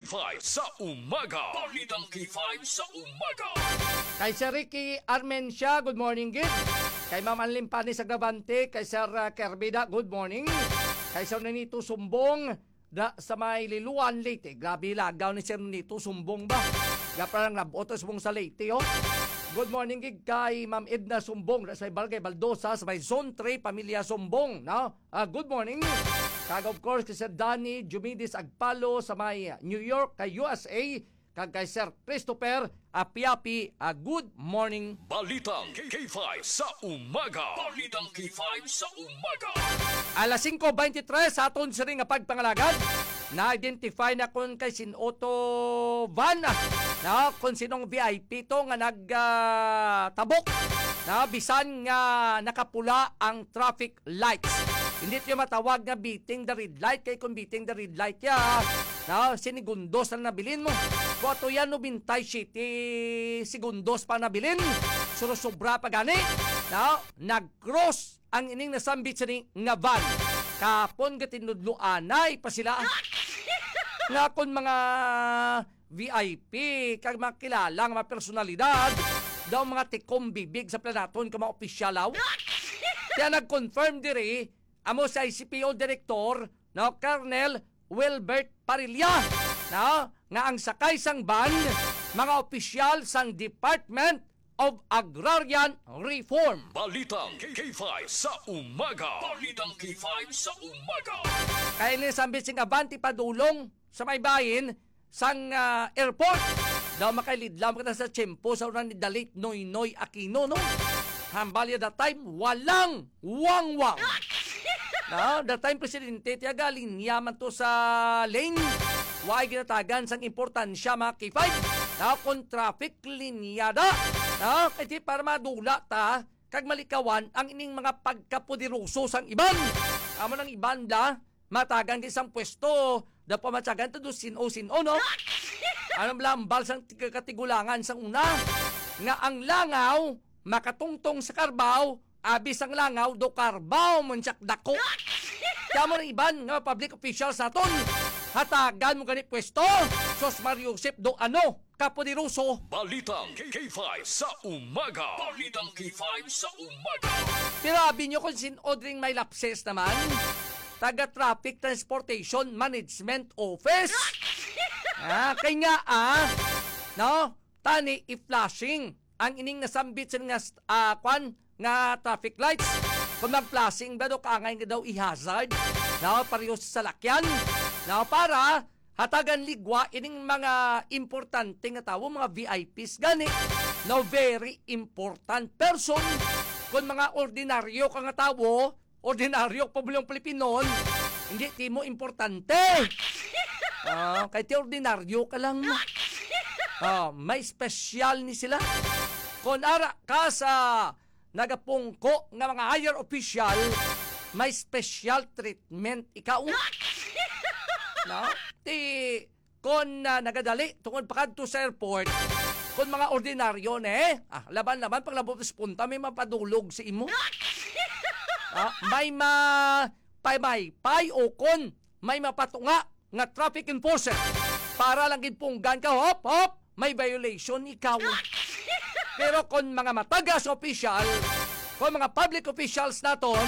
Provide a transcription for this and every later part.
K5 sa umaga. Balitang K5 sa umaga. Kay Sir Ricky Armencia, good morning, gid. Kay Ma'am Anlim Panis Agravante, kay Sir Kerbida, good morning. Kay Sir Nonito Sumbong, sa may Liluan, Leyte. Grabe lagaw ni Sir Nonito Sumbong ba? Gapra lang naboto Sumbong sa Leyte, oh. Good morning, gid kay Ma'am Edna Sumbong, sa may Barangay Baldosa, sa may Zone 3, Pamilya Sumbong, no? Good morning. Kag of course, kay Sir Danny Jumidis Agpalo, sa may New York, kay USA, kag kay Sir Christopher Apiapi, good morning. Balitang K5 sa umaga. Balitang K5 sa umaga. Alas 5:23 sa aton siri nga pagpangalagad. Na-identify na kung kay Sinoto Van, na kung sinong VIP to nga nagtabok, na bisan nga nakapula ang traffic lights. Hindi tayo matawag nga beating the red light, kay kung beating the red light ya, na sinigundos na nabilin mo. Kuwato yan no bintay 7 segundos pa nabilin. Sobra pa gani. Na nag-cross ang ining nasambit sa nga van. Kapon gatinudluanay pa sila. Nga kon mga VIP, kag mga kilalang mga personalidad, daw mga tikom bibig sa planaton ka mga opisyalaw. Kaya nag-confirm diri, amo sa ICPO Director, no, Colonel Wilbert Parilla, no, nga ang sakay sang van, mga opisyal sang Department of Agrarian Reform. Balitang K5 sa umaga. Balitang K5 sa umaga. Kaya nisambit sing abanti padulong sa may bayin sang airport. Daw makailidlam ka na sa tiyempo sa unan ni Dalit Noynoy Aquino, no? Hambalya that time, walang wang-wang. No, that time presidente tiyaga linyaman to sa lane. Why ginatagan sang importansya mga K5? Na kung traffic linyada. No, kasi para madula ta kag malikawan ang ining mga pagkapudiruso sang iban. Amo nang iban da matagan kay isang pwesto da pamatsagan to do sino-sino, no? Anong lambal sang katigulangan sang una nga ang langaw makatungtong sa karbaw, abis ang langaw do karbaw munsak dako. Kaya mo ng iban nga public officials naton, hatagan mo ganit pwesto. Sos Mario Josep do kapudiruso. Balitang K5 sa umaga. Balitang K5 sa umaga. Pirabi nyo kung sinodring may lapses naman. Taga Traffic Transportation Management Office. Kay nga no, tani i-flashing ang ining nasambit sa nga traffic lights. Kung mag-flashing ba do kaangay nga daw i-hazard, no, pareho sa salakyan, no, para hatagan ligwa ining mga importante nga tao, mga VIPs gani, no, very important person. Kung mga ordinaryo ka nga tao, ordinaryo pabulong Pilipinon, hindi ti mo importante. Kahit ordinaryo ka lang. May special ni sila. Kung ara ka sa nagapungko nga mga higher official, may special treatment ikaw. No? Kung nagadali tungod pa kadto sa airport, kung mga ordinaryo laban-laban pag labot sa punta, may mapadulog sa imo. May pay o kon may mapatunga nga traffic enforcer para lang gipunggan ka, hop, may violation ikaw. Pero kung mga matagas official, kung mga public officials naton,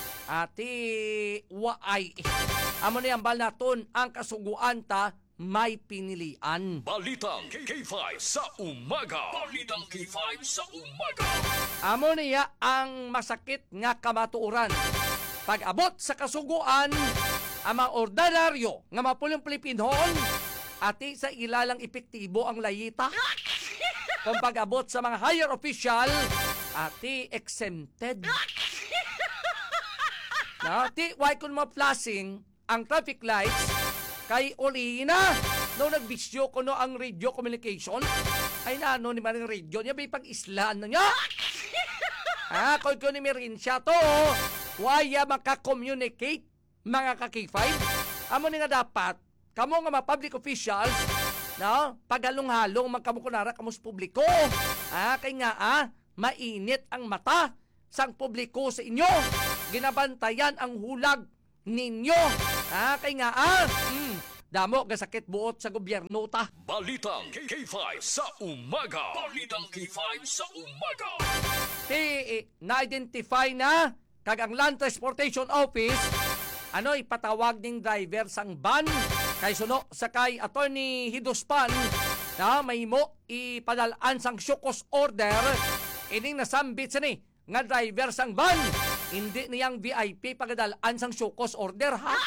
waay. Amo na yambal naton ang kasuguan ta may pinilian. Balitang K5 sa umaga. Balitang K5 sa umaga. Amo niya ang masakit nga kamatuoran. Pag-abot sa kasuguan, ang mga ordinaryo nga mapulang Pilipinon, ati sa ilalang epektibo ang layita. Kung pag-abot sa mga higher official, ati exempted. Ati, why kung ma-flashing ang traffic lights, kay Olina, no nagbisyo ko no ang radio communication, ay naano ni maring radio niya, may pag-islaan na niya. Kung ni Merin siya to, waya maka-communicate, mga ka-K5. Amo ni nga dapat, kamo nga mga public officials, no, pagalong-halong magkamukunara kamus publiko. Kay nga, mainit ang mata sang publiko sa inyo. Ginabantayan ang hulag ninyo. Kay nga, damo ga sakit buot sa gobyerno ta. Balitang K5 sa umaga. Balitang K5 sa umaga. Na-identify na kag ang Land Transportation Office ipatawag ning driver sang van kay suno sa kay Attorney Hidospan na mahimo ipadalaan sang syukos order ining nasambit sa ni nga driver sang van hindi niyang VIP pagadalaan sang syukos order ha.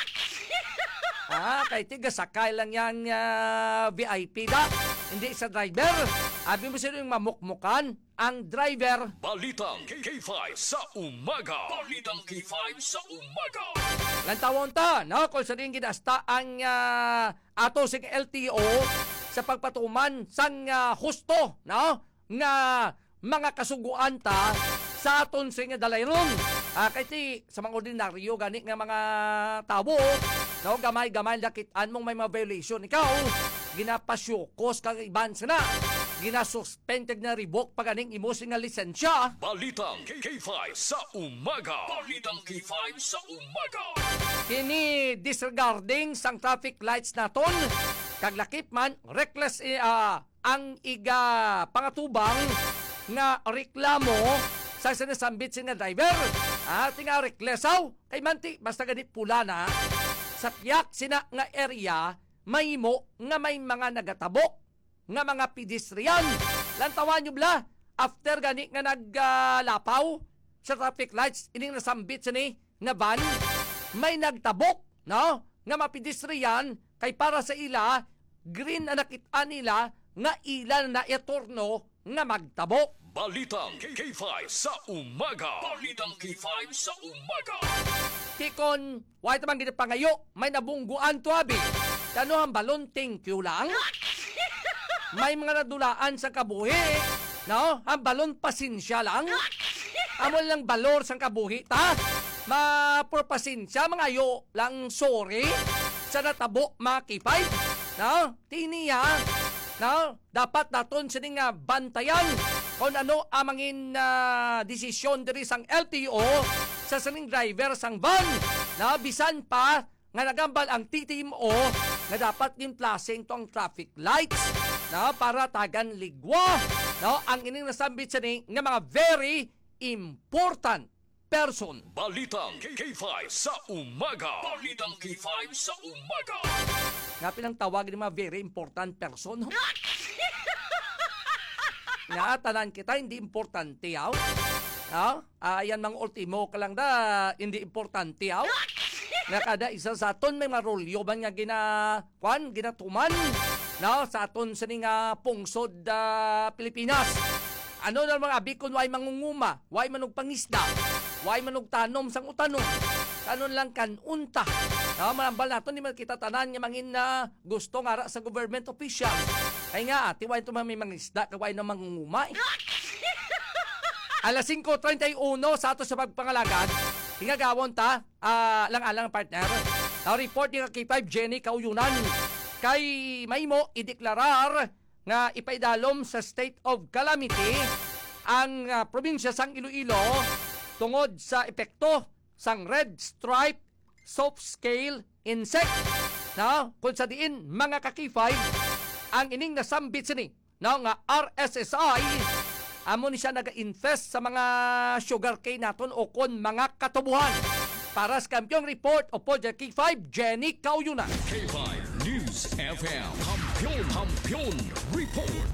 Kay tiga sakay lang yang VIP da, hindi sa driver. Abi mo sila yung mamukmukan ang driver. Balitang K5 sa umaga. Balitang K5 sa umaga. Lantawon ta, kung sa rin ginasta ang ato sa LTO sa pagpatuman sang husto, nga mga kasuguan ta sa aton sa nga dalayron. Kay ti sa mga ordinaryo gani nga mga tao, gamay-gamay lakitaan mong may mga violation. Ikaw, ginapasyokos kang iban na. Ginasuspended na revoke paganing imo nga lisensya. Balitang K5 sa umaga. Balitang K5 sa umaga. Kini disregarding sang traffic lights naton, kag lakip man, reckless ang iga pangatubang nga reklamo sa sinasambit nga driver. Tinga recklessaw, kay manti, basta ganit pula na, sa tiyak sina nga area, may mo nga may mga nagatabok, nga mga pedestrian. Lantawan nyo bla, after gani nga naglapaw sa traffic lights, ining nasambit sa ni nga van, may nagtabok, nga mga pedestrian, kay para sa ila, green na nakita nila, nga ila na iturno, nga magtabok. Balitang K5 sa umaga. Balitang K5 sa umaga. Tikon, why naman gina pangayo, may nabungguan to abi. Kano ang balon, thank you lang. May mga nadulaan sa kabuhi, ang balon pasinsya lang. Amon lang balor sa kabuhi, ta? Mapropasinsya, mga yo lang sorry sa natabo mga kipay. Tiniya, dapat naton sining bantayan kung ano amangin desisyon diri sang LTO sa saning driver sang van. Bisan pa nga nagambal ang TTMO nga dapat din plasing to ang traffic lights para tagan ligwa ang ining nasambit sa ni nga mga very important person. Balitang K5 sa umaga. Balitang K5 sa umaga. Nga pinang tawag ni mga very important person. Nga tanan kita hindi importante yaw. Ayan mga ultimo ka lang da hindi importante yaw. Nga kada isa sa aton may mga rolyo ba nga ginatuman sa aton sa nga pungsod Pilipinas. Ano na mga abikon way mangunguma, way manog pangisda, way manog tanom sang utanom. Tanon lang kanunta. Manambal naton di man kita tanan nga mangin na gusto nga sa government official. Ay nga, tiway ito may mga isda, kaway na mangungumay. Alas 5:31 sa ato sa pagpangalagad, hingagawon ta, lang-alang partner. Report ni K5 Jenny Kauyunan. Kay may mo ideklarar nga ipaidalom sa state of calamity ang probinsya sang Iloilo tungod sa epekto sang red stripe soft scale insect. Kung sa diin mga ka-K5, ang ining nasambit sini nga RSSI amo ni siya naga-infest sa mga sugarcane naton o kon mga katubuhan. Para sa Kampiyon Report o Project K5, Jenny Kauyunan. K5 News FM. Kampiyon Report.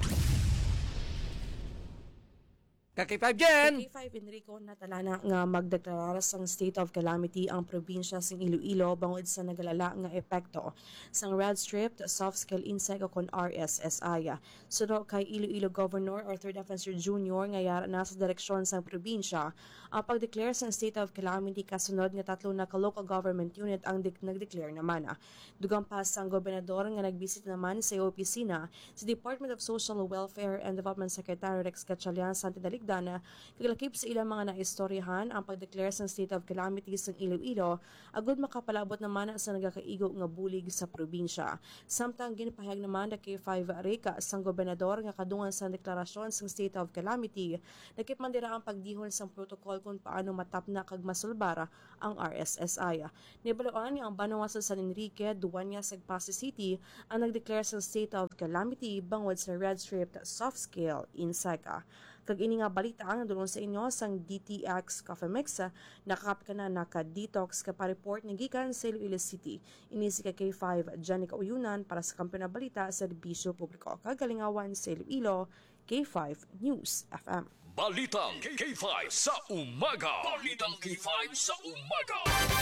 K5 Jen. K5 Enrico natalana nga magdeklarar sang state of calamity ang probinsya sing Iloilo bangod sa nagalala nga epekto sang red-striped soft-scale insect o kon RSSI. Suno kay Iloilo Governor Arthur Defensor Jr. nga yara na sa direksyon sang probinsya ang pag-declare sang state of calamity kasunod nga tatlo na ka-local government unit ang nag-declare naman. Dugang pa sang gobernador nga nagbisit naman sa opisina sa Department of Social Welfare and Development Secretary Rex Gatchalian sa Antidalig hinungdan kaglakip sa ilang mga naistoryahan ang pagdeclare sa state of calamity sa Iloilo agud makapalabot naman sa nagakaigo nga bulig sa probinsya. Samtang ginpahayag naman na K5 Reka sang gobernador nga kadungan sa deklarasyon sa state of calamity, nakip man dira ang pagdihon sa protocol kung paano matapna kag masulbara ang RSSI. Nibaluan nga ang Banawa sa San Enrique, Duwanya, Pasig City ang nagdeclare sa state of calamity bangod sa red strip soft scale insect. Kag ini nga balita ang dulong sa inyo sang DTX Coffee Mix nakakap ka na naka-detox ka pa-report ni gikan sa Iloilo City. Ini si K5 Janica Uyunan para sa kampiyon na balita sa Serbisyo Publiko. Kagalingawan sa Iloilo, K5 News FM. Balitang K5 sa umaga. Balitang K5 sa umaga.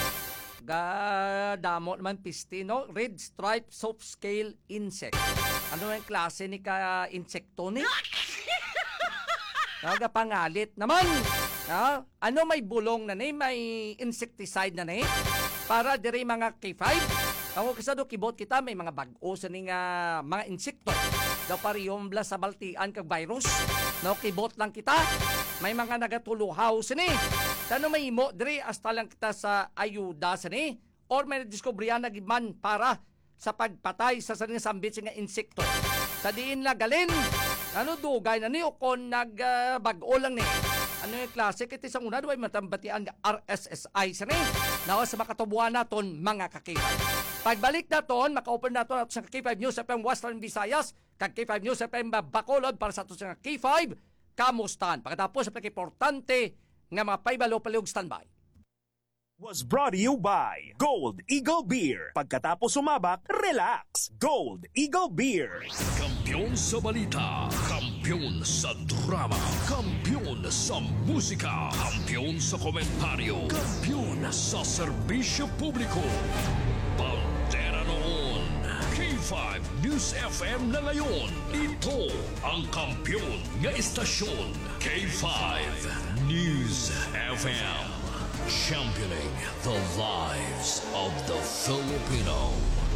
Damo naman pistino, red stripe soft scale insect. Ano yung klase ni ka insekto ni? Pangalit naman. Ano may bulong na ni, may insecticide na ni para diri mga K5. Ako kasado kibot kita may mga bag-o sa ning mga insekto. Daw pariyom sa baltian kag virus. No kibot lang kita. May mga nagatuluhaw sini. Tano may imo diri hasta lang kita sa ayuda sini or may nadiskubrihan na giman para sa pagpatay sa saning sambit nga insekto. Sa diin na galin. Ano dugay na niyo kung nag-bag-o lang ni? Ano yung klase? Kiti sa una, duway matambatian RSSI sa ni. Nawa sa makatubuan naton mga kakipay. Pagbalik naton, maka-open naton sa K5 News FM Western Visayas, kag K5 News FM Bacolod para sa ato sa K5, kamustan. Pagkatapos sa pagkiportante nga mga paibalo paliog standby. Was brought to you by Gold Eagle Beer. Pagkatapos sumabak, relax. Gold Eagle Beer. Kampiyon sa balita, kampiyon sa drama, kampiyon sa musika, kampiyon sa komentaryo, kampiyon sa serbisyo publiko. Pantera noon, K5 News FM na ngayon. Ito ang kampiyon nga istasyon, K5 News FM. Championing the lives of the Filipino.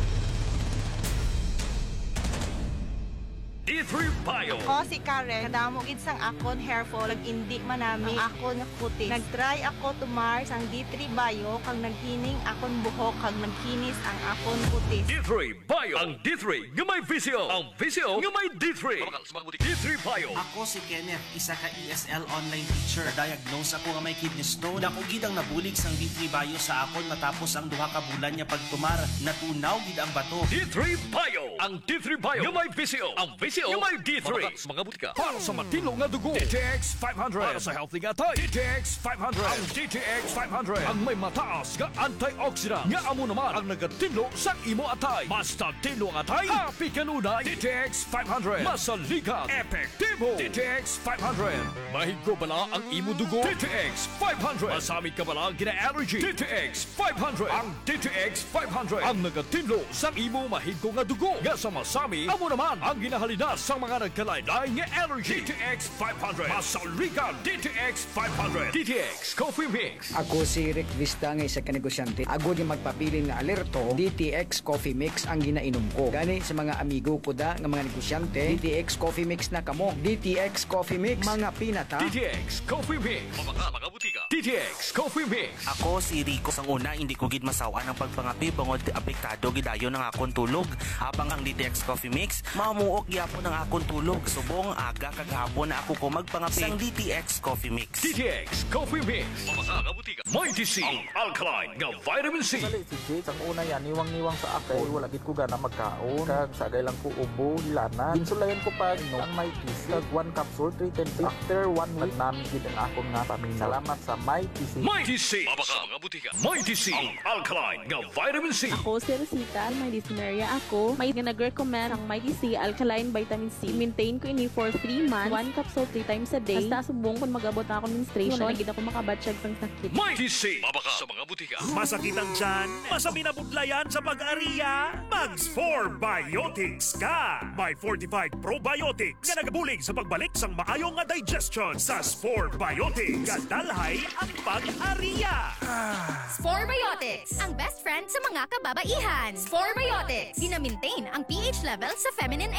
D3 Bio. Ako si Karen, kadamo gid sang akon hair fall, indi manami ang akon nga kutis. Nagtry ako tumar sang D3 Bio kag naghining akon buhok kag nagkinis ang akon kutis. D3 Bio. Ang D3 nga may visyo. Ang visyo nga may D3. D3 Bio. Ako si Kenneth, isa ka ESL online teacher. Diagnose ako nga may kidney stone. Dako gid ang nabulig sang D3 Bio sa akon matapos ang duha ka bulan niya pagtumar. Natunaw gid ang bato. D3 Bio. Ang D3 Bio nga may visyo. Ang visyo nga may D3. Mga butika. Para sa matino nga dugo. DTX 500. Para sa healthy nga tayo. DTX 500. Ang DTX 500. Ang may mataas nga antioxidant. Nga amo naman ang nagatinlo sa imo atay. Basta tinlo ang atay. Happy kanunay. DTX 500. Masalikat. Epektibo. DTX 500. Mahigko bala ang imo dugo. DTX 500. Masamit ka bala ang gina-allergy. DTX 500. Ang DTX 500. Ang nagatinlo sa imo mahigko nga dugo. Nga sa masami, amo naman ang ginahalina sa mga nagkalain-lain nga allergy. DTX 500. Masalikat. DTX 500. DTX Coffee Mix. Ako si Rick Vista nga isa ka negosyante. Ako di magpabiling na alerto, DTX Coffee Mix ang ginainom ko. Gani sa mga amigo ko da nga mga negosyante, DTX Coffee Mix na kamo. DTX Coffee Mix, mga pinata. DTX Coffee Mix. Mga butika. DTX Coffee Mix. Ako si Rico. Sang una, hindi ko gid masawaan ang pagpangapi bangod apektado gidayon ng akon tulog. Habang ang DTX Coffee Mix, mamuok gyapon ang akon tulog. Subong aga kaghapon na ako ko magpangapi sang DTX Coffee Mix. DTX Coffee Mix. Mga butika. Mighty C. Ang alkaline nga vitamin C. Dali si Jade, ang una yan, niwang-niwang sa ako. Wala gid ko gana magkaon. Kag sagay lang ko ubo, hilana. Ginsulayan ko pa ang may PC. Kag 1 capsule, 310. After 1 week, namin gid ang akon nga paminaw. Salamat sa Mighty C. Mighty C. Mga butika. Mighty C. Ang alkaline nga vitamin C. Ako si Rosita, may dyspnea ako. May nag-recommend ang Mighty C Alkaline Vitamin C. Maintain ko ini for 3 months. 1 capsule 3 times a day. Basta subong kung mag-abot na ako menstruation. Wala na ako makabatsyag sang sakit. Mighty C. Mabaka sa mga butika. Masakitan dyan, masami na budlayan sa pag-ariya, Mags 4 Biotics ka. May 45 probiotics nga nagabulig sa pagbalik sang maayong nga digestion sa Spore Biotics. Kadalhay ang pag-ariya. Spore Biotics, ang best friend sa mga kababaihan. Spore Biotics, gina-maintain ang pH level sa feminine area. Spore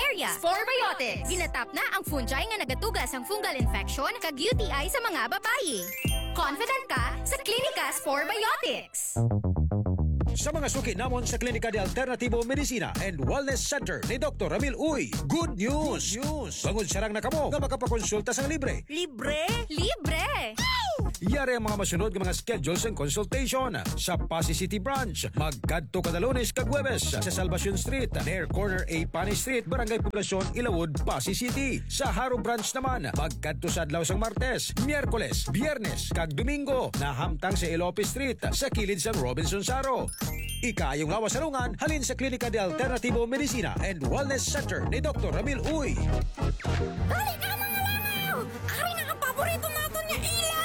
Biotics. Ginatap na ang fungi nga nagatugas ang fungal infection kag UTI sa mga babayi. Confident ka sa Clinicas Biotics. Sa mga suki namon sa Klinika de Alternativo Medicina and Wellness Center ni Dr. Ramil Uy, good news! Bangod sarang na kamo nga makapakonsulta sang libre. Libre? Libre! Yari ang mga masunod ng mga schedules and consultation sa Pasay City Branch. Magkadto kada Lunes kag Huwebes sa Salvacion Street, near corner A Pani Street, Barangay Poblacion, Ilawod, Pasay City. Sa Haro Branch naman, magkadto sa adlaw sang Martes, Miyerkules, Biyernes kag Domingo na hamtang sa Ilope Street sa kilid sang Robinson Saro. Ikayong lawas salungan halin sa Klinika de Alternativo Medicina and Wellness Center ni Dr. Ramil Uy. Dali na mga langaw! Ari na ang paborito natin niya ilaw!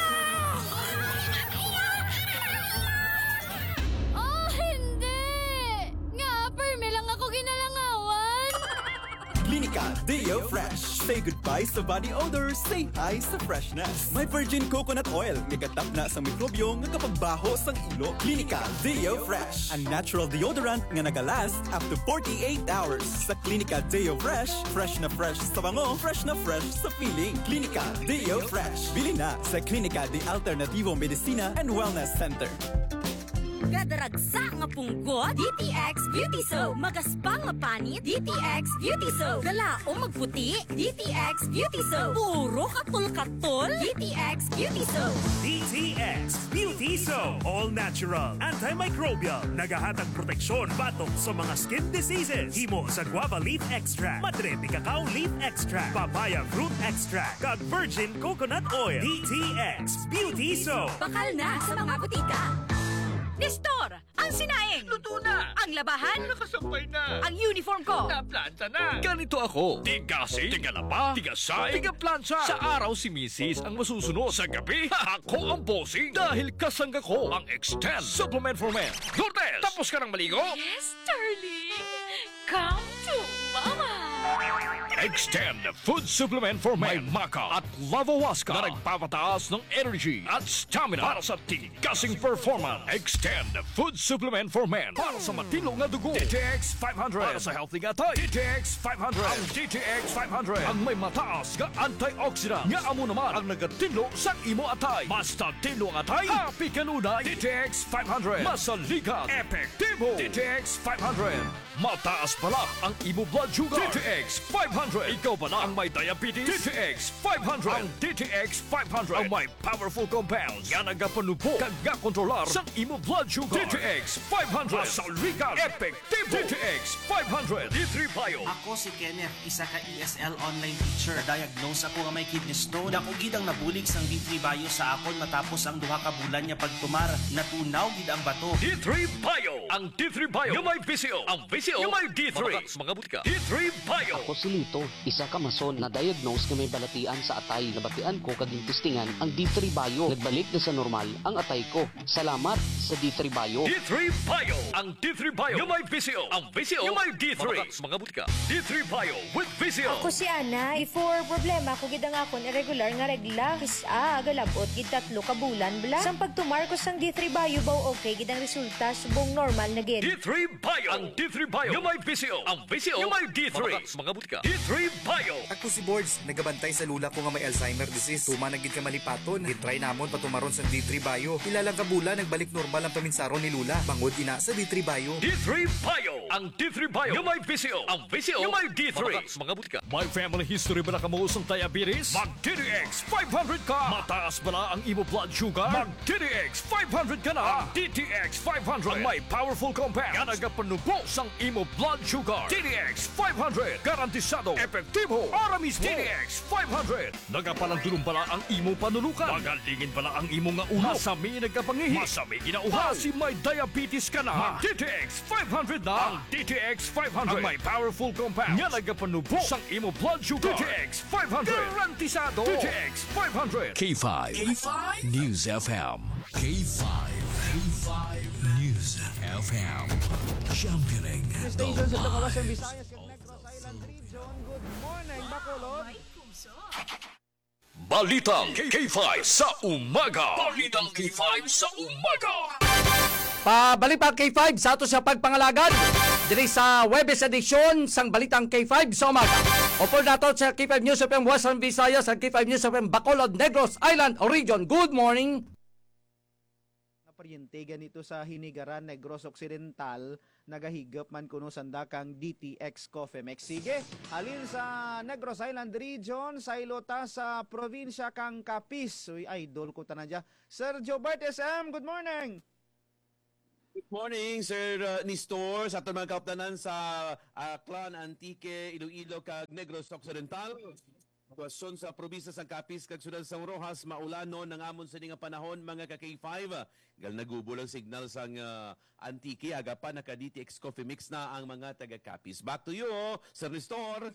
Oh, hindi! Nga, perme lang ako ginalangawan! Klinika Deo Fresh. Say goodbye sa body odor, say hi sa freshness. May virgin coconut oil, nagatap na sa mikrobyo nga kapagbaho sang ilo. Klinika Deo Fresh. Ang natural deodorant nga nagalast up to 48 hours. Sa Klinika Deo Fresh, fresh na fresh sa bango, fresh na fresh sa feeling. Klinika Deo Fresh. Bili na sa Klinika de Alternativo Medicina and Wellness Center. Gadaragsa nga punggot, DTX Beauty Soap. Magaspang nga panit, DTX Beauty Soap. Galaom magputi, DTX Beauty Soap. Puro katol-katol, DTX Beauty Soap. DTX Beauty Soap. All natural, antimicrobial, nagahatag proteksyon batok sa mga skin diseases. Himo sa guava leaf extract, madre de cacao leaf extract, papaya fruit extract, kag virgin coconut oil. DTX Beauty Soap. Bakal na sa mga butika. Nestor, ang sinaing! Luto na! Ang labahan! Nakasampay na! Ang uniform ko! Naplanta na! Ganito ako. Tigasi, tigalaba, tigasay, tigaplansa. Sa araw si Mrs. ang masusunod. Sa gabi, ako ang bossing. Dahil kasangga ko ang Extend Supplement for Men. Lourdes, tapos ka ng maligo? Yes, darling! Come to Mama! Extend Food Supplement for Men. May Maca at Lavawaska na nagpapataas ng energy at stamina para sa tigasing performance. Extend Food Supplement for Men para sa matino nga dugo. DTX 500 para sa healthy nga tayo. DTX 500. Ang DTX 500 ang may mataas nga antioxidant nga amo naman ang nagatino sa imo atay. Basta tino nga atay, happy kanunay. DTX 500. Masalikat, epektibo. DTX 500. Mataas pala ang imo blood sugar. DTX 500. Ikaw pala ang may diabetes. DTX 500. Ang DTX 500 ang may powerful compounds nga nagapanupo kag nga kontrolar sa imo blood sugar. DTX 500. Masalikat, epektibo. DTX 500. D3 Bio. Ako si Kenneth, isa ka ESL online teacher. Diagnose ako nga may kidney stone. Dako gid ang nabulig sang D3 Bio sa akon matapos ang duha ka bulan nga pagtumar. Natunaw gid ang bato. D3 Bio. Ang D3 Bio nga may PCO. Ang PCO nga may D3. Mga butika. D3 Bio. Ako si Lito, isa ka mason na diagnose nga may balatian sa atay. Nabatian ko kaging testingan ang D3 Bio. Nagbalik na sa normal ang atay ko. Salamat sa D3 Bio. D3 Bio. Ang D3 Bio nga may PCO. Ang PCO nga may D3. Mga butika. D3 Bio with PCO. Ako si Ana. Before problema ko gid ang akon irregular nga regla. Kisa galabot gid 3 ka bulan bla. Sang pagtumar ko sang D3 Bio baw okay gid ang resulta subong normal na gid. D3 Bio. Ang D3 Bio nga may PCO. Ang PCO nga may D3. Mga butika. D3 Bio. Ako si Boards, nagabantay sa lula ko nga may Alzheimer disease. Tuma na gid ka malipaton. Gitry namon patumaron sa D3 Bio. Ilalang kabula nagbalik normal ang paminsaron ni Lula. Bangod ina sa D3 Bio. D3 Bio. Ang D3 Bio nga may PCO. Ang PCO nga may D3. Mga butika. May family history ba na kamuusong diabetes? Mag DTX 500 ka. Mataas ba na ang imo blood sugar? Mag DTX 500 ka na. Ang DTX 500 ang may powerful compounds nga nagapanubo sang imo blood sugar. DTX 500 garantisado, epektibo, para mismo. DTX 500 nagapalandulong pala ang imo panulukan. Magalingin pala ang imo nga ulo. Masami nagkapangihi. Masami ginauhaw. Si may diabetes ka na. Mag DTX 500 na. Ang DTX 500 ang may powerful compounds nga nagapanubo sang imo blood sugar. DTX 500 garantisado. DTX 500. K5 News FM. K5 News FM. Championing the Station sa Takawasan, Visayas, Negros Island Region. Good morning, Bacolod. Balitang K5 sa umaga. Balitang K5 sa umaga. Pabalik pa K5 sa ato sa pagpangalagad. Diri sa Webes edition sang Balitang K5 sa umaga. Upod nato sa K5 News FM Western Visayas at K5 News FM Bacolod, Negros Island Region. Good morning. Paryente ganito sa Hinigaran, Negros Occidental, nagahigop man kuno sanda kang DTX Coffee Mix. Sige, halin sa Negros Island Region, sa ilota sa probinsya kang Capiz. Uy, idol ko tanadya. Sir Jobert SM, good morning. Good morning, Sir Nistor, sa aton mga kauptanan sa Clan Antique, Iloilo, kag Negros Occidental. Sitwasyon sa probinsya sa Capiz kag Sudal Sang Rojas, maulano ng amon sa nga panahon mga ka-K5. Gal nagubol ang signal sang Antique, aga pa naka DTX Coffee Mix na ang mga taga Capiz. Back to you, Sir Nestor.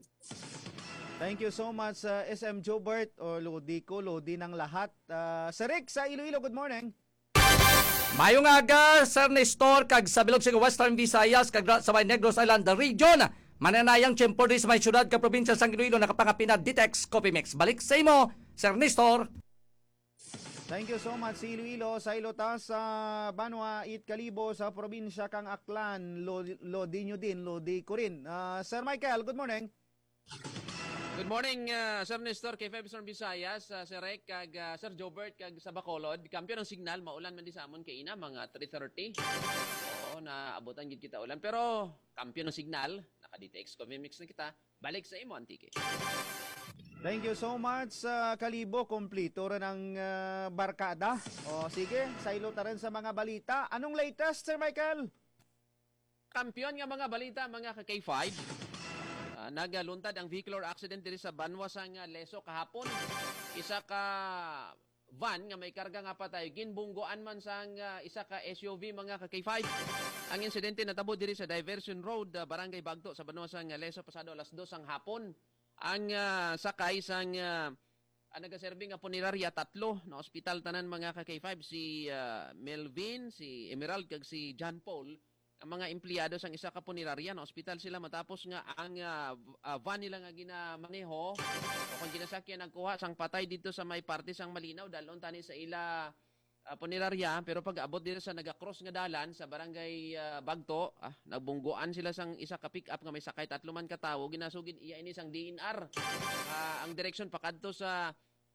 Thank you so much, SM Jobert, o Lodi ko, Lodi ng lahat. Sir Rick sa Iloilo, good morning. Mayong aga, Sir Nestor, kag sa bilog sa Western Visayas, kag sa Negros Island Region. Mananayang tiyempo rin sa may syudad ka probinsya sa Iloilo nakapangapina DTX Coffee Mix. Balik sa imo, Sir Nestor. Thank you so much, si Iloilo, sa ilota sa Banwa, It Kalibo, sa probinsya kang Aklan, Lodi nyo din, Lodi ko rin. Sir Michael, good morning. Good morning, Sir Nestor, kay Western Visayas, Sir Rek, kag Sir Jobert, kag sa Bacolod. Kampiyon ng signal, maulan man di sa amon kay ina, mga 3:30. Oo, naabutan gid kita ulan. Pero, kampiyon ng signal, naka-DTX Coffee Mix na kita. Balik sa imo, Antique. Thank you so much, Kalibo. Kompleto rin ang barkada. O sige, sa ilota rin sa mga balita. Anong latest, Sir Michael? Kampiyon nga mga balita, mga ka-K5. Nagaluntad ang vehicular accident diri sa Banwa sang Leso kahapon. Isa ka van nga may karga nga patay ginbunggoan man sang isa ka SUV mga ka K5. Ang insidente natabo diri sa Diversion Road, Barangay Bagto sa Banwa sang Leso pasado alas 2 sang hapon. Ang sakay sang nagaserving nga punerarya tatlo na ospital tanan mga ka K5, si Melvin, si Emerald kag si John Paul. Ang mga empleyado sang isa ka punerarya na ospital sila matapos nga ang van nila nga ginamaneho o kung ginasakyan nagkuha sang patay dito sa may parte sang Malinaw dalon tani sa ila punerarya, pero pag abot dito sa naga-cross nga dalan sa barangay Bagto, nagbungguan sila sang isa ka pick up nga may sakay tatlo man ka tawo, ginasugid iya ini sang DNR. Ang direksyon pakadto sa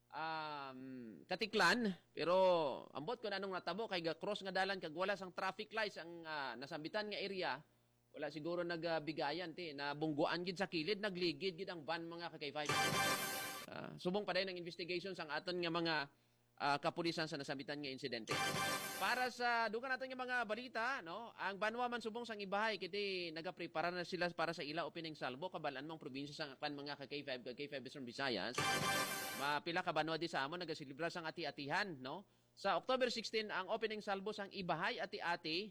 Katiklan, pero ambot ko na nung natabo kay cross nga dalan kag wala sang traffic lights ang nasambitan nga area, wala siguro nagbigayan na bungguan gid sa kilid, nagligid gid ang van mga ka-K5. Subong pa din ng investigation sang aton nga mga kapulisan sa nasambitan nga insidente. Para sa dugan natin nga mga balita, no, ang Banwa man subong sang ibahay kiti nagaprepara na sila para sa ila opening salvo kabalan mong probinsya sang aklan mga ka-K5 kag K5 Western Visayas. Mapila ka Banwa di sa amon nagasilibra sang ati-atihan, no. Sa October 16 ang opening salvo sang ibahay ati-ati,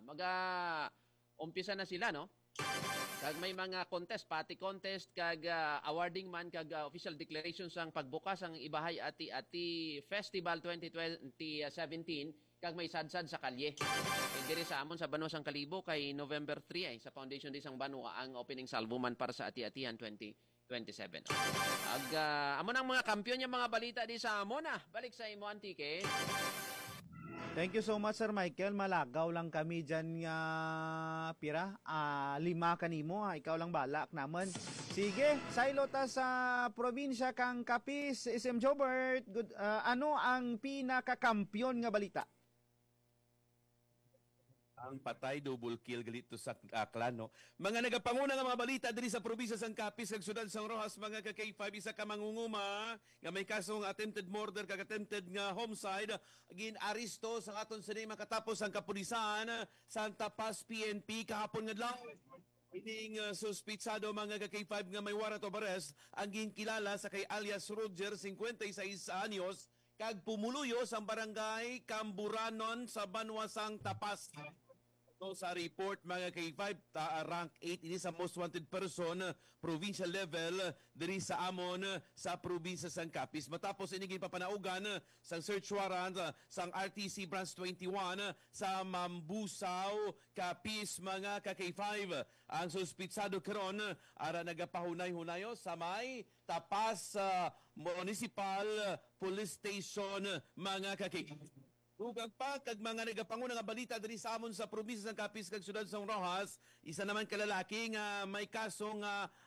umpisa na sila, no. Kag may mga contest, pati contest, kag awarding man, kag official declaration sang pagbukas ang Ibahay Ati-Ati Festival 2017, kag may sadsad sa kalye. Diri sa amon sa Banwa sang Kalibo kay November 3 sa Foundation di sang Banwa ang opening salvo man para sa Ati-Atihan 2027. Amon ang mga kampiyon yung mga balita di sa amon balik sa imo Antique. Thank you so much, Sir Michael. Malagaw lang kami dyan nga pira. 5 kanimo, ikaw lang balak naman. Sige, sa ilota sa probinsya kang Capiz, SM Jobert, ano ang pinakakampiyon nga balita? Ang patay, double kill galito sa Aklan, no? Mga nagapanguna nga mga balita diri sa probinsya sang Capiz kag Sudal Sang Rojas, mga ka-K5, isa ka mangunguma nga may kasong attempted murder kag attempted nga homicide gin-aristo sa aton sa makatapos ang kapulisan sa Tapas PNP kahapon nga adlaw. Ining suspitsado mga ka-K5 nga may warrant of arrest ang ginkilala sa kay alias Roger, 56 anyos, kag pumuluyo sa barangay Camburanon sa Banwa sang Tapas. Sa report mga K5, rank 8 ini sa most wanted person provincial level diri sa amon sa probinsya sang Capiz. Matapos ini gipapanaugan sang search warrant sang RTC branch 21 sa Mambusaw, Capiz mga K5. Ang suspitsado karon ara nagapahunay-hunayo sa may Tapas Municipal Police Station mga K5. Ugag pa kag mga nagapanguna nga balita diri sa amon sa probinsya ng Capiz kag siyudad sa Rojas, isa naman kalalaki nga may kasong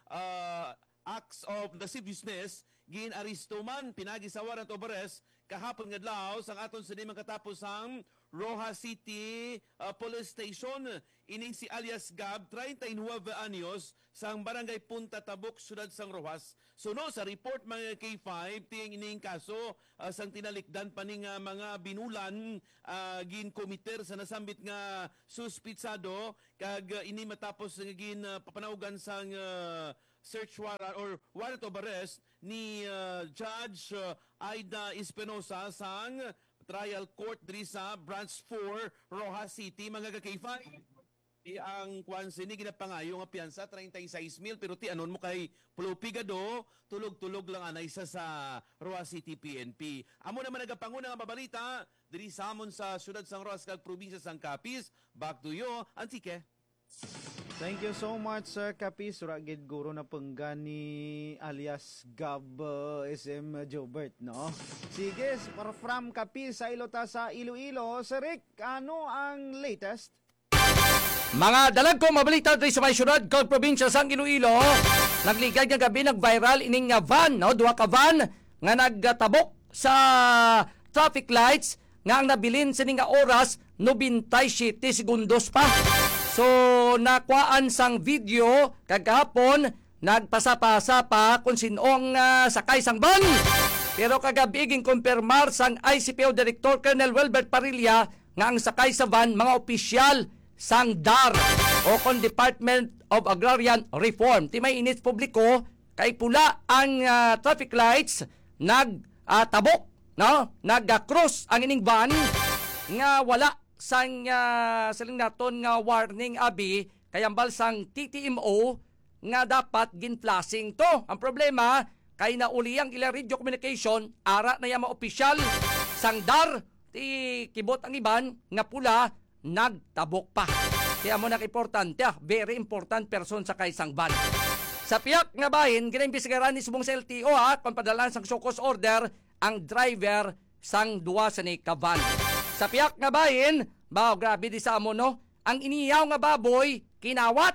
acts of lasciviousness gin-aristo man pinagi sa warrant of arrest kahapon nga adlaw sang aton sa dimang katapos ang Rojas City Police Station. Ining si alias Gab, 39 anyos, sang barangay Punta Tabuk, siyudad sang Rojas. Suno sa report mga K5, ting ining kaso sang tinalikdan pa ning mga binulan gin komiter sa nasambit nga suspitsado kag ini matapos nga gin papanawgan sang search warrant or warrant of arrest ni Judge Aida Espinosa sang trial court diri sa Branch 4, Rojas City, mga K5. Ang kwan sini ginapangayo nga piyansa 36,000 pero ti anon mo kay Pulupigado tulog-tulog lang anay sa Rojas City PNP. Amo naman nagapanguna nga babalita diri sa amon sa siyudad sang Rojas kag probinsya sang Capiz. Back to you, Antike. Thank you so much, Sir Capiz. Ragid guro na penggan ni alias Gab SM Jobert, no? Sige, from Capiz sa Ilota sa Iloilo. Sir Rick, ano ang latest? Mga dalag ko mabalita diri sa may syudad kag probinsya sang Iloilo, nagligad nga gabi nag-viral ining van, no? Duha ka van nga nagtabok sa traffic lights nga ang nabilin sa nga oras 97 segundos pa. So nakuhaan sang video kagahapon nagpasapasa pa kung sinong sakay sang van. Pero kagabi ging kumpirmar sang ICPO Director Colonel Wilbert Parilla nga ang sakay sa van mga opisyal sang DAR o kon Department of Agrarian Reform. Timay init publiko kay pula ang traffic lights nagtabok, no? Nag-cross ang ining van nga wala sang siling naton nga warning abi kayambal sang TTMO nga dapat gin-flashing to. Ang problema kay nauliyang ila radio communication ara na yung mga opisyal sang DAR ti kibot ang iban nga pula nagtabok pa. Kaya mo importante, very important person sa kaisang van. Sa piyak nga bahin, ginaimbisigaran ni subong sa LTO kung padalan sang show cause order ang driver sang duwa sa ni kavan. Sa piyak nga bahin, grabe di sa amo, no? Ang iniyaw nga baboy, kinawat.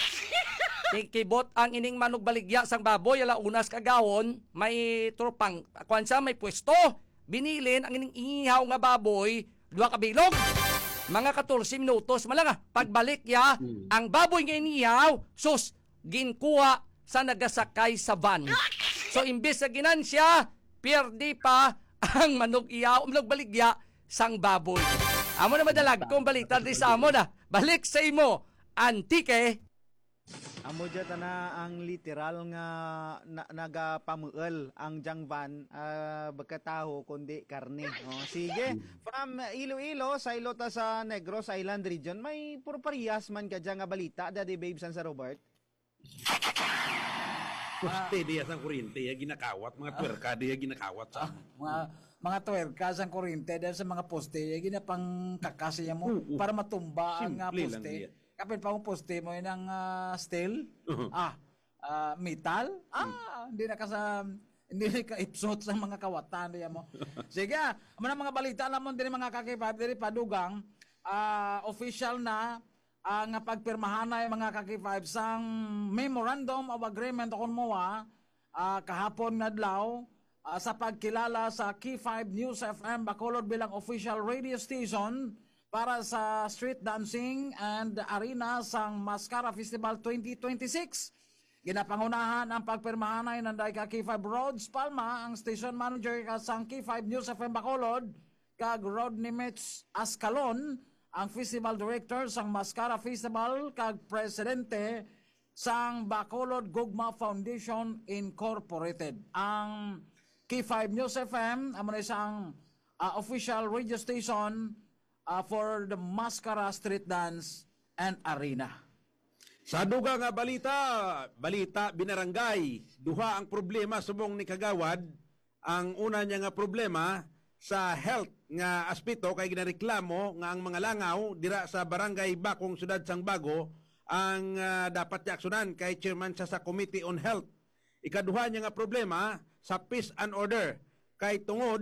Kibot ang ining manog baligya sang baboy, ala unas kagawon, may tropang, kwansa may pwesto. Binilin ang ining iniyaw nga baboy, duwa ka bilog. Mga 14 minutos malanga pagbalik ya ang baboy nga iniyaw sus ginkuha sa nagasakay sa van. So imbes sa ginansya pierdi pa ang manug baligya sang baboy. Amo na madalag kung balita di sa amo na balik sa imo Antike. Amo dyan na ang literal nga nagapamuel ang jangvan bagkataho kundi karne. Sige, from Iloilo sa Ilota sa Negros Island region, may puro parehas man ka dyan nga balita, Daddy Babe San sa Robert? Poste diya sang kuryente, ginakawat, mga twerka diya ginakawat sa. Mga twerka sang kuryente dahil sa mga poste, ginapang kakasya mo para matumba ang poste. Kapit pa mong poste mo yun ng steel, metal, hindi na ka-ipsot sa mga kawatan diya mo. Sige, mga balita alam mo din mga kakipab, din padugang, official na ang pagpirmahan na yung mga kakipab sang Memorandum of Agreement akong mowa kahapon nga adlaw sa pagkilala sa K5 News FM Bacolod bilang official radio station para sa street dancing and arena sang Mascara Festival 2026. Ginapangunahan ang pagpirmahan ay nanday ka K5 Roads Palma, ang station manager ka sang K5 News FM Bacolod, kag Rodney Mitch Ascalon, ang festival director sang Mascara Festival, kag presidente sang Bacolod Gugma Foundation Incorporated. Ang K5 News FM, amo na isang official radio station for the Mascara Street Dance and Arena. Sa duga nga balita binarangay, duha ang problema subong ni Kagawad. Ang una niya nga problema sa health nga aspeto kay ginareklamo nga ang mga langaw dira sa barangay Bakong Sudad sang Bago ang dapat yaksyonan kay chairman siya sa Committee on Health. Ikaduha niya nga problema sa peace and order kay tungod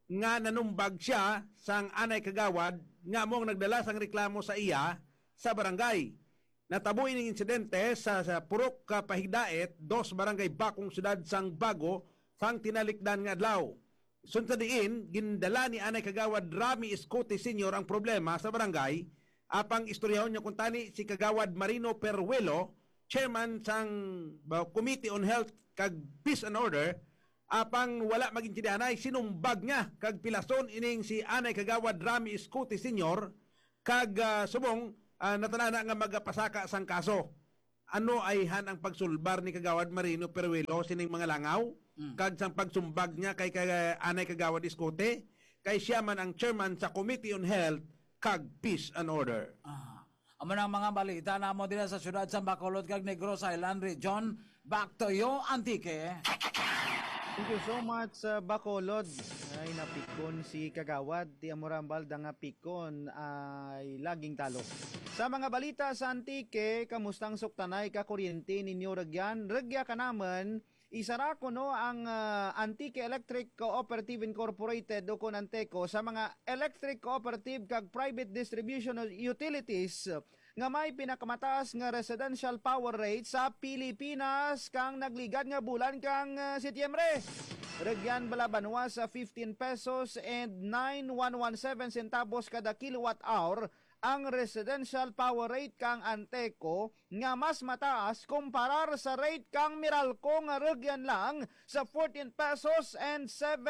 nga nanumbag siya sang anay kagawad nga mong nagdala sang reklamo sa iya sa barangay. Natabo ining insidente sa Purok Pahigdaet, 2 barangay Bakong Sudad sang Bago, sang tinalikdan nga adlaw. Sunod diin, gindala ni anay kagawad Rami Escote Sr. ang problema sa barangay, apang istoryahon niya kung tani si kagawad Marino Peruelo, chairman sang Committee on Health kag Peace and Order, apang wala magintindihan ay sinumbag niya kag pilason ining si anay kagawad Rami Escote Sr. kag subong natanana nga magapasaka sang kaso. Ano ay ang pagsulbar ni kagawad Marino Peruelo sining mga langaw? Kag sang pagsumbag niya kay anay kagawad Escote, kay siya man ang chairman sa Committee on Health kag Peace and Order. Amo nang mga balita na mo din sa syudad sa Bacolod kag Negros Island Region. Back to you, Antique. Thank you so much, Bacolod. Ay napikon si kagawad ti Amorambal da nga pikon ay laging talo. Sa mga balita sa Antique, kamustang suktanay ka kuryente ninyo regyan? Regya ka naman. Isara ko no ang Antique Electric Cooperative Incorporated o kun Anteco sa mga electric cooperative kag private distribution utilities nga may pinakamataas nga residential power rate sa Pilipinas kang nagligad nga bulan kang Setyembre. Regyan Balabanwa sa 15 pesos and 9,117 centavos kada kilowatt hour ang residential power rate kang Anteco nga mas mataas kumparar sa rate kang Meralco nga regyan lang sa 14 pesos and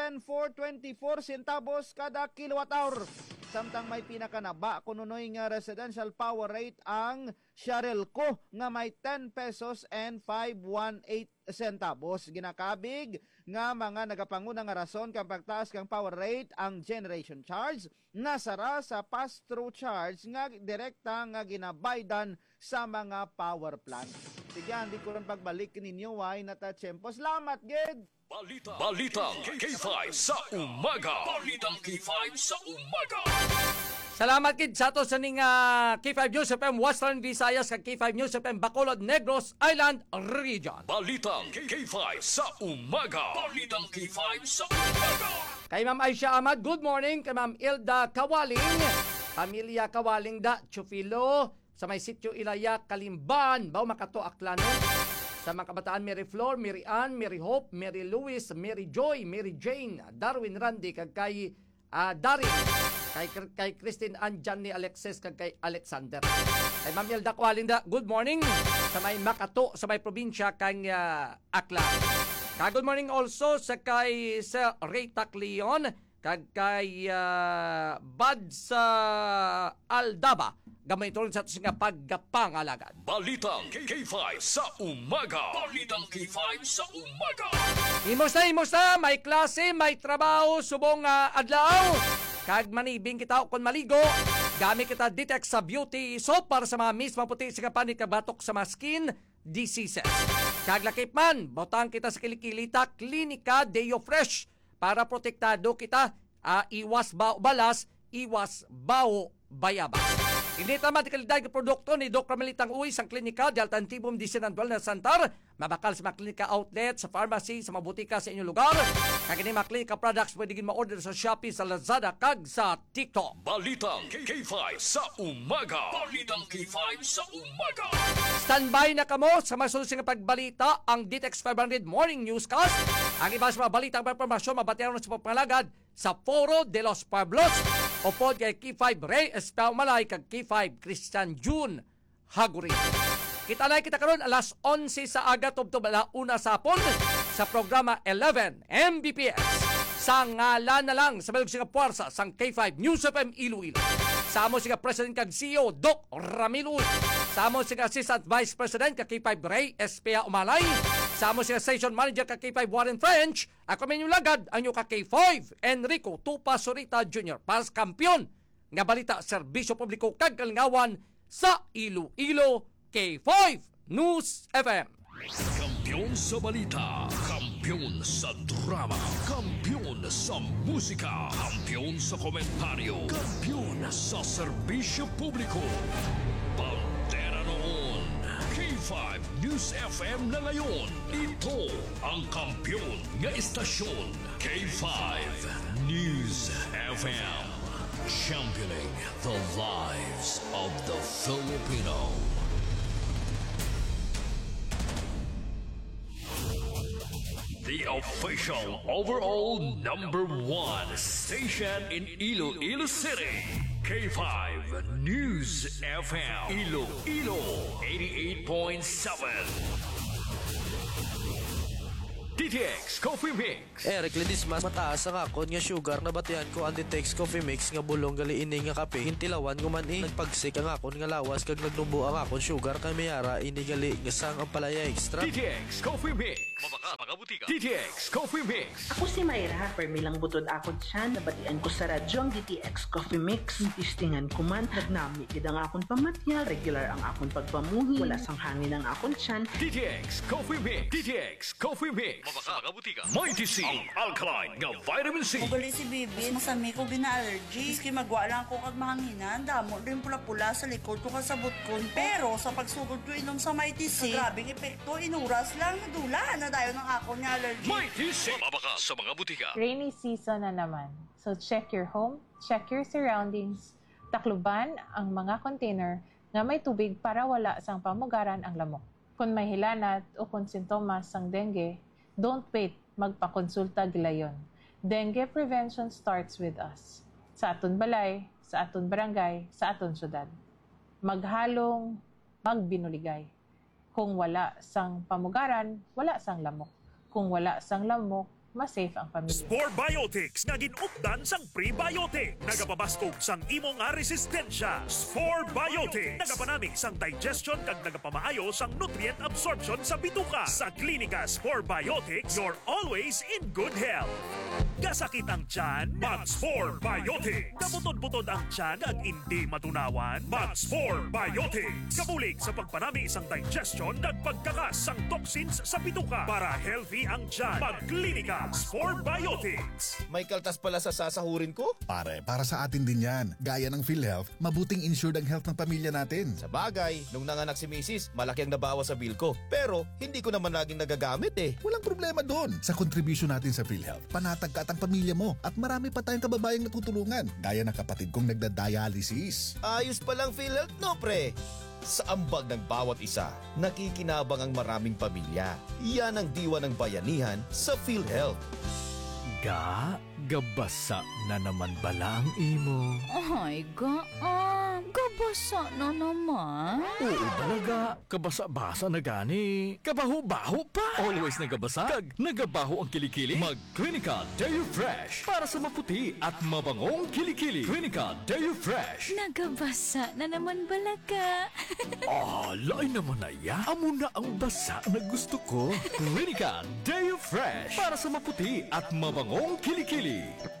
7,424 centavos kada kilowatt hour. Samtang may pinakanaba kununoy nga residential power rate ang Sharelco nga may 10 pesos and 518 centavos. Ginakabig nga mga nagapangunang nga rason kang pagtaas kang power rate ang generation charge nasara sa pass-through charge nga direkta nga ginabaydan sa mga power plant. Sige, hindi ko rin pagbalik ninyo ay natatsyempo. Salamat, Ged! Balitang K5 sa umaga. Balitang K5 sa umaga. Salamat kid sa to sa ning K5 News FM Western Visayas kag K5 News FM Bacolod Negros Island Region. Balitang K5 sa umaga. Balitang K5 sa umaga. Kay Ma'am Aisha Ahmad, good morning. Kay Ma'am Ilda Kawaling, Pamilya Kawaling da Chufilo, sa may sityo Ilaya, Kalimban, Bao Makato, Aklano. Sa mga kabataan, Mary Flor, Mary Ann, Mary Hope, Mary Louis, Mary Joy, Mary Jane, Darwin Randy, kag kay Darin, kay Christine Ann, Johnny Alexis, kag kay Alexander. Kay Ma'am Ilda Kawaling da, good morning. Sa may Makato, sa may probinsya, kang Aklan. Good morning also sa kay Sir Ray Tacleon, kag kay Bad sa Aldaba. Gamay ito rin sa nga paggapangalagad. Balitang K5 sa umaga. Balitang K5 sa umaga. Imos na, may klase, may trabaho, subong adlaw. Kag manibing kita kung maligo. Gamit kita Ditex sa beauty soap para sa mga misma puti sa kapanit kabatok sa mga skin diseases. Kag lakip man, botang kita sa kilikilita, Klinika Deo Fresh para protektado kita, iwas balas, iwas bao bayabas. Hindi tama di kalidad ng produkto ni Dr. Melitang Uy sa klinika di Altantibum Disinandual na Santar. Mabakal sa mga klinika outlet, sa pharmacy, sa mga butika sa inyong lugar. Kag ini mga klinika products pwede ma-order sa Shopee, sa Lazada, kag sa TikTok. Balitang K5 sa umaga. Balitang K5 sa umaga. Standby na kamo sa masulusing pagbalita ang DTEX 500 Morning Newscast. Ang iba sa mga balitang informasyon mabateran sa pagpangalagad sa Foro de los Pueblos. Upod kay K5 Ray Espao Malay kag K5 Christian June Haguri. Kita na kita karon alas 11 sa aga tubtob una sapon sa programa 11 MBPS. Sa ngalan na lang sa balog singa puwersa sang K5 News FM Iloilo. Samo singa President kag CEO Doc Ramil Uy. Samo singa Assistant Vice President kag K5 Ray Espea Umalay. Samo singa Station Manager kag K5 Warren French. Ako men yung lagad ang yung K5 Enrico Tupa Sorita Jr. para sa kampiyon nga balita serbisyo publiko kag kalingawan sa Iloilo K5 News FM. Kampiyon sa balita, kampiyon sa drama, kampiyon sa musika, kampiyon sa komentaryo, kampiyon sa serbisyo publiko. Bandera noon, K5 K5 News FM na ngayon. Ito ang kampiyon nga istasyon. K5 News FM. Championing the lives of the Filipino. The official overall #1 station in Iloilo City. K5 News FM. Iloilo 88.7. DTX Coffee Mix. Eric Ledismas, mataas ang akon nga sugar na batihan ko ang DTX Coffee Mix nga bulong gali ini nga kape. Hintilawan ko man nagpagsik ang akon nga lawas kag nagnubo ang akon sugar kay mayara ini gali nga sang ang palaya extra. DTX Coffee Mix. Mabaka mga butika. DTX Coffee Mix. Ako si Mayra, permilang butod akon siya, nabatian ko sa radyo ang DTX Coffee Mix. Istingan ko man, nagnami kid ang akon pamatya, regular ang akon pagpamuhi, wala sang hangin ang akon siyan. DTX Coffee Mix. DTX Coffee Mix. Mabaka mga butika. Mighty C. Ang alkaline nga vitamin C. Mugali si Bibi, masami ko gina-allergy. Iski magwa lang ko kag mahanginan, damo rin pula-pula sa likod ko kasabot ko. Pero sa pagsugod ko inom sa Mighty C, grabing epekto, inuras lang, nadula na tayo ng ako niya allergy. Mighty C. Mabaka sa mga butika. Rainy season na naman. So check your home, check your surroundings, takluban ang mga container nga may tubig para wala sang pamugaran ang lamok. Kung may hilanat o kung sintomas sang dengue, don't wait, magpakonsulta gilayon. Dengue prevention starts with us. Sa aton balay, sa aton barangay, sa aton syudad. Maghalong, magbinuligay. Kung wala sang pamugaran, wala sang lamok. Kung wala sang lamok, mas safe ang pamilya. Spore Biotics nga ginupdan sang prebiotic. Nagapabaskog sang imo nga resistensya. Spore Biotics. Nagapanami sang digestion kag nagapamaayo sang nutrient absorption sa bituka. Sa klinika Spore Biotics, you're always in good health. Kasakit ang tiyan, mag-Spore Biotics. Kabutod-butod ang tiyan at hindi matunawan, mag-Spore Biotics. Kabulig sa pagpanami sang digestion kag pagkakas sang toxins sa bituka para healthy ang tiyan. Mag-klinika Spore Biotics. May kaltas pala sa sasahurin ko? Pare, para sa atin din yan. Gaya ng PhilHealth, mabuting insured ang health ng pamilya natin. Sa bagay, nung nanganak si Mrs., malaki ang nabawas sa bill ko. Pero, hindi ko naman laging nagagamit eh. Walang problema doon. Sa contribution natin sa PhilHealth, panatag ka at ang pamilya mo. At marami pa tayong kababayang natutulungan. Gaya ng kapatid kong nagda-dialysis. Ayos palang PhilHealth, no pre? Sa ambag ng bawat isa, nakikinabang ang maraming pamilya. Yan ang diwa ng bayanihan sa PhilHealth. Gabasa na naman bala ang imo. Ay, gabasa na naman. Oo talaga, kabasa-basa na gani. Kabaho-baho pa. Always nagabasa, kag nagabaho ang kilikili. Mag-Clinica Deo Fresh para sa maputi at mabangong kilikili. Clinica Deo Fresh. Nagabasa na naman balaga. Lain naman na ya. Amo na ang basa na gusto ko. Clinica Deo Fresh para sa maputi at mabangong kilikili.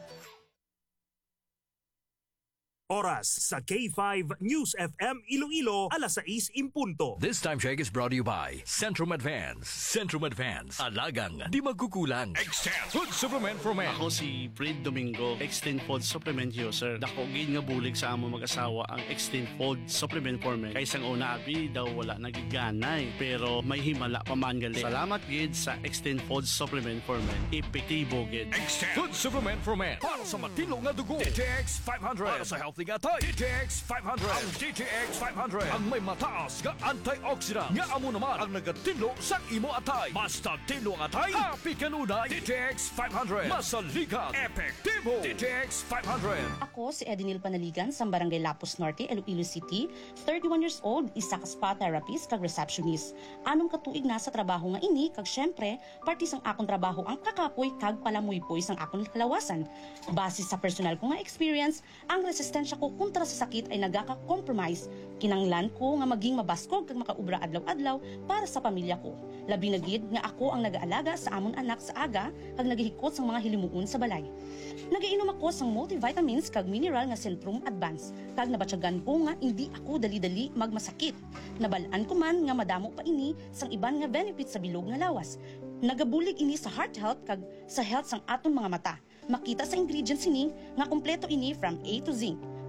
Oras sa K5 News FM Iloilo, alas 6:00. This time check is brought to you by Centrum Advance. Centrum Advance. Alagang di magkukulang. Extend Food Supplement for Men. Ako si Fred Domingo, Extend Food Supplement user. Dako gid nga bulig sa amo mag-asawa ang Extend Food Supplement for Men. Kay sang una abi daw wala nagiganay, pero may himala pa man gali. Salamat gid sa Extend Food Supplement for Men. Epektibo gid. Extend Food Supplement for Men. Para sa matino nga dugo. DTX 500. Para sa healthy nga tayo. DTX 500. Ang DTX 500 ang may mataas nga antioxidant. Nga amo naman ang nagatinlo sa imo atay. Basta tinlo ang atay, happy kanunay. DTX 500. Masaligan. Epektibo. DTX 500. Ako si Edinil Panaligan sa Barangay Lapus Norte, Iloilo City. 31 years old, isa ka spa therapist kag receptionist. Anong katuig na sa trabaho nga ini, kag syempre, party sang akong trabaho ang kakapoy kag palamuypoy sang akong kalawasan. Base sa personal ko nga experience, ang resistensya ko kontra sa sakit ay nagaka-compromise. Kinanglan ko nga maging mabaskog kag makaubra adlaw-adlaw para sa pamilya ko. Labi na gid nga ako ang nag-aalaga sa amon anak sa aga kag naghihikot sang mga hilimuon sa balay. Nagiinom ako sang multivitamins kag mineral nga Centrum Advance. Kag nabatyagan ko nga hindi ako dali-dali magmasakit. Nabalaan ko man nga madamo pa ini sang iban nga benefits sa bilog nga lawas. Nagabulig ini sa heart health kag sa health sang aton mga mata. Makita sa ingredients ini nga kompleto ini from A to Z.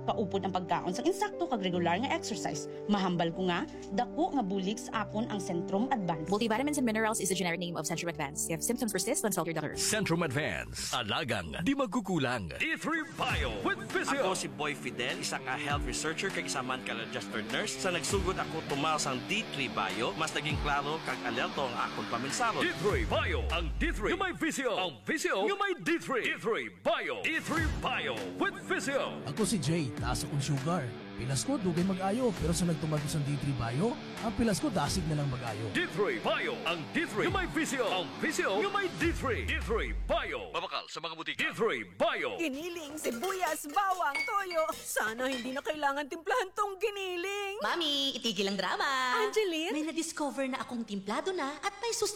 paupod ang pagkaon sang insakto kag regular nga exercise. Mahambal ko nga, dako nga bulig sa akon ang Centrum Advance. Multivitamins and minerals is the generic name of Centrum Advance. If symptoms persist, consult your doctor. Centrum Advance. Alagang di magkukulang. D3 Bio with Physio. Ako si Boy Fidel, isa nga health researcher kag isa man ka registered nurse. Sa nagsugod ako tumaw sang D3 Bio, mas naging klaro kag alerto ang akong paminsaron. D3 Bio. Ang D3 nga may Physio. Ang Physio nga may D3. D3 Bio. D3 Bio with Physio. Ako si Jay, taas akong sugar. Pilas ko, dugay mag-ayo. Pero sa nagtumag ko sa D3 Bio, ang pilas ko dasig na lang mag-ayo. D3 Bio. Ang D3 nga may Physio. Ang Physio nga may D3. D3 Bio. Mabakal sa mga butika. D3 Bio. Giniling, sibuyas, bawang, toyo. Sana hindi na kailangan timplahan tong giniling. Mami, itigil ang drama. Angeline? May na-discover na akong timplado na at may sustainable